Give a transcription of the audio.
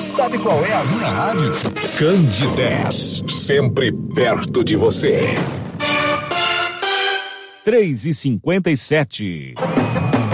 Sabe qual é a minha rádio? Candidez, sempre perto de você. 3h57.